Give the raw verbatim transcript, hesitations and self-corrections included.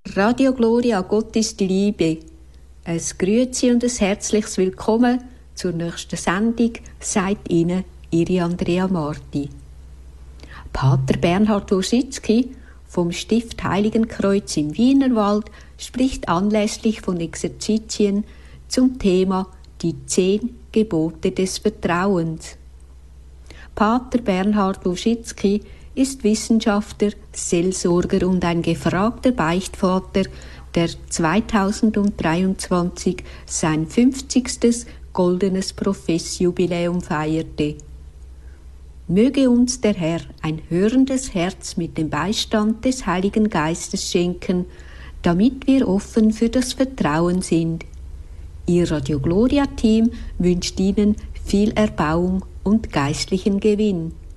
Radio Gloria, Gott ist Liebe. Ein Grüezi und ein herzliches Willkommen zur nächsten Sendung, sagt Ihnen Ihre Andrea Marti. Pater Bernhard Woschitzki vom Stift Heiligenkreuz im Wienerwald spricht anlässlich von Exerzitien zum Thema die zehn Gebote des Vertrauens. Pater Bernhard Woschitzki ist Wissenschaftler, Seelsorger und ein gefragter Beichtvater, der zweitausenddreiundzwanzig sein fünfzigstes goldenes Professjubiläum feierte. Möge uns der Herr ein hörendes Herz mit dem Beistand des Heiligen Geistes schenken, damit wir offen für das Vertrauen sind. Ihr Radio Gloria Team wünscht Ihnen viel Erbauung und geistlichen Gewinn.